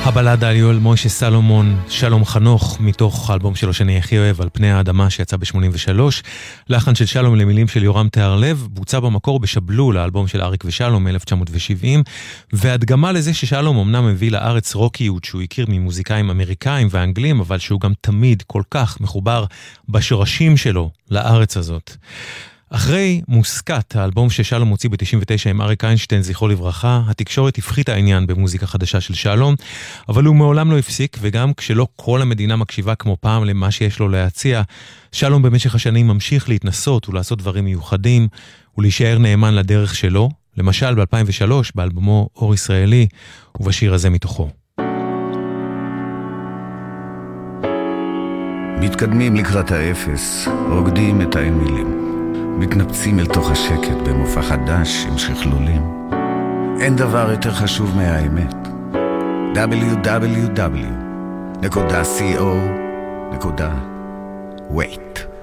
הבלדה על יואל מוישה סלומון, שלום חנוך, מתוך האלבום שלו שאני הכי אוהב, על פני האדמה, שיצא ב-83. לחן של שלום למילים של יורם תיארלב, בוצע במקור בשבלול, האלבום של אריק ושלום מ-1970, והדגמה לזה ששלום אמנם מביא לארץ רוקיות שהוא הכיר ממוזיקאים אמריקאים ואנגלים, אבל שהוא גם תמיד כל כך מחובר בשורשים שלו לארץ הזאת. אחרי מוסקת, האלבום ששלום הוציא ב-99 עם אריק איינשטיין, זכרו לברכה, התקשורת הפחיתה העניין במוזיקה חדשה של שלום, אבל הוא מעולם לא הפסיק, וגם כשלא כל המדינה מקשיבה כמו פעם למה שיש לו להציע, שלום במשך השנים ממשיך להתנסות ולעשות דברים מיוחדים, ולהישאר נאמן לדרך שלו, למשל ב-2003, באלבומו אור ישראלי, ובשיר הזה מתוכו. מתקדמים לקראת האפס, רוקדים את האין מילים. מתנפצים אל תוך השקט במופע חדש עם שכלולים. אין דבר יותר חשוב מהאמת. www.co.wait